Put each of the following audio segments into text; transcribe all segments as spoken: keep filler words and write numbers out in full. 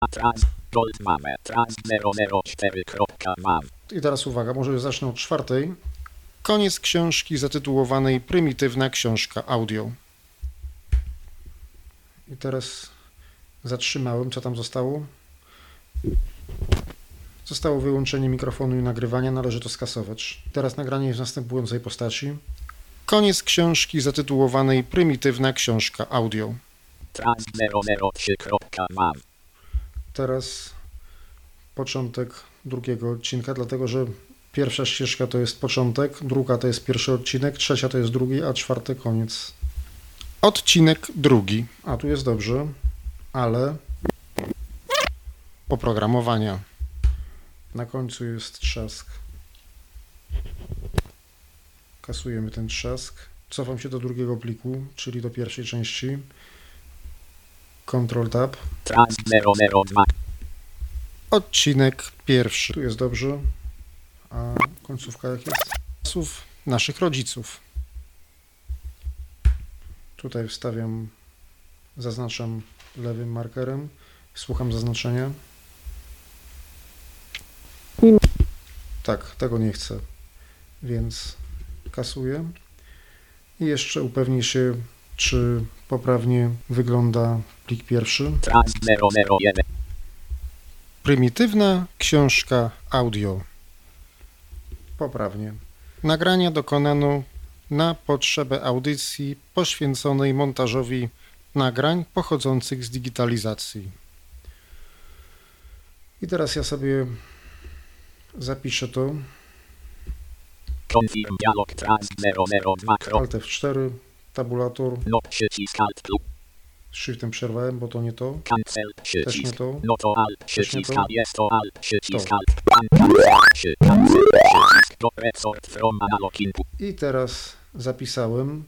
Trans, gold mamy, trans zero zero cztery kropka mam. I teraz uwaga, może zacznę od czwartej. Koniec książki zatytułowanej Prymitywna książka audio. I teraz zatrzymałem, co tam zostało? Zostało wyłączenie mikrofonu i nagrywania, należy to skasować. Teraz nagranie jest w następującej postaci. Koniec książki zatytułowanej Prymitywna książka audio. Trans zero zero trzy kropka mam. Teraz początek drugiego odcinka, dlatego że pierwsza ścieżka to jest początek, druga to jest pierwszy odcinek, trzecia to jest drugi, a czwarty koniec. Odcinek drugi. A tu jest dobrze, ale oprogramowania. Na końcu jest trzask. Kasujemy ten trzask. Cofam się do drugiego pliku, czyli do pierwszej części. Control Tab. Trans zero zero dwa. Odcinek pierwszy. Tu jest dobrze. A końcówka jak jest? Słów naszych rodziców. Tutaj wstawiam, zaznaczam lewym markerem. Słucham zaznaczenia. Tak, tego nie chcę, więc kasuję. I jeszcze upewnię się, czy poprawnie wygląda plik pierwszy. Trans zero zero jeden. Prymitywna książka audio. Poprawnie. Nagrania dokonano na potrzebę audycji poświęconej montażowi nagrań pochodzących z digitalizacji. I teraz ja sobie zapiszę to. Confirm dialog trans zero zero dwa. Alt F cztery, tabulator. No przycisk alt plus. Shiftem przerwałem, bo to nie to. Cancel Też nie przycisk. to. No to alt Też nie przycisk. to. Jest to alt przycisk. To. Alt. Cancel przy- cancel przycisk. Do resort from analog input. I teraz zapisałem.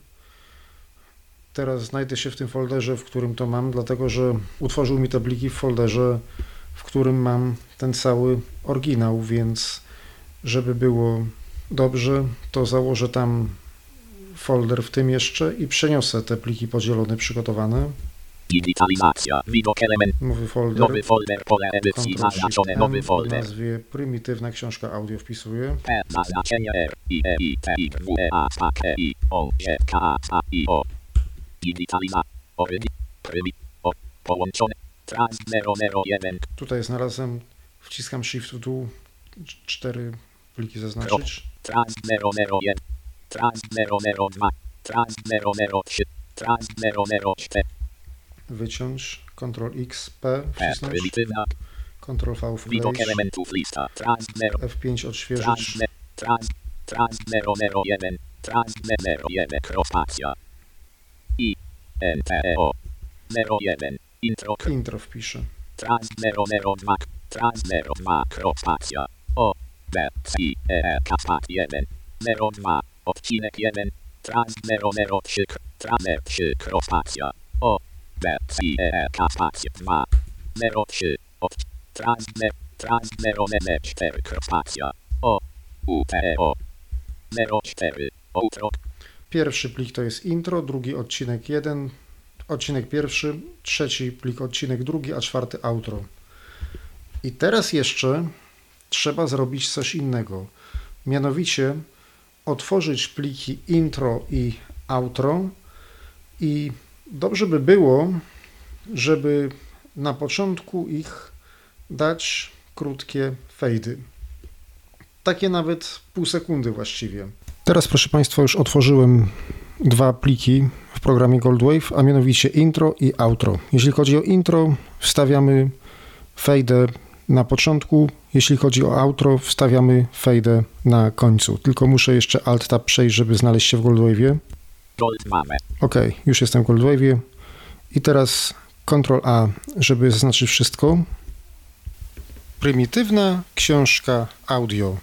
Teraz znajdę się w tym folderze, w którym to mam, dlatego że utworzył mi te pliki w folderze, w którym mam ten cały oryginał, więc żeby było dobrze, to założę tam folder w tym jeszcze i przeniosę te pliki podzielone, przygotowane. Digitalizacja. Widok element. Nowy folder. Nowy folder. Pole edycji Ctrl Shift zaznaczone. M Nowy o folder. nazwie Prymitywna książka audio wpisuję. P zaznaczenie R I E I T I W E A S P A K E I O Z K A S A I O. Digitalizacja. Orygi. Prymi. O. Połączone. Trans zero zero jeden. Tutaj znalazłem, wciskam Shift w dół, cz- cztery pliki zaznaczyć. Trans zero zero jeden. Trans zero zero dwa. Trans zero zero trzy. Trans zero zero cztery. Wyciąć, Ctrl X, P, P. wcisnąć, Prymitywna. Ctrl V Widok wkleić, elementów lista. Trans zero. F pięć Trans odświeżyć, ze- Trans. Trans zero zero jeden. Trans zero jeden. Kropacja. I. N T E O. zero jeden. Intro. intro wpiszę. Trans zero zero dwa. Trans zero dwa. Kropacja. O. B. C. E. Kaspat jeden. zero dwa. Odcinek jeden. Trans zero zero trzy. Traner trzy. Kropacja. O. B. C. E. Kaspacja dwa. zero trzy. Od. Trans zero. Trans zero zero cztery. Kropacja. O. U. T. E. O. zero cztery. Outro. Pierwszy plik to jest intro, drugi odcinek jeden, odcinek pierwszy, trzeci plik odcinek drugi, a czwarty outro. I teraz jeszcze trzeba zrobić coś innego. Mianowicie otworzyć pliki intro i outro i dobrze by było, żeby na początku ich dać krótkie fejdy. Takie nawet pół sekundy właściwie. Teraz, proszę Państwa, już otworzyłem dwa pliki w programie Goldwave, a mianowicie intro i outro. Jeśli chodzi o intro, wstawiamy fejdę na początku. Jeśli chodzi o outro, wstawiamy fejdę na końcu. Tylko muszę jeszcze Alt-Tab przejść, żeby znaleźć się w Goldwave'ie. Gold mamy. Ok, już jestem w Goldwave'ie. I teraz Ctrl A, żeby zaznaczyć wszystko. Prymitywna książka audio.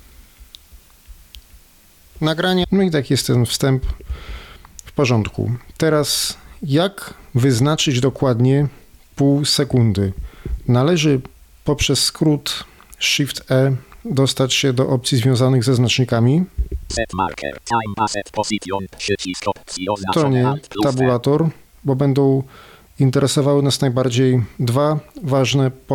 Nagranie. No i tak jest ten wstęp w porządku. Teraz jak wyznaczyć dokładnie pół sekundy? Należy poprzez skrót Shift E dostać się do opcji związanych ze znacznikami. Set marker. Time set position. Przycisk opcji To oznaczone nie alt plus T. tabulator, bo będą Interesowały nas najbardziej dwa ważne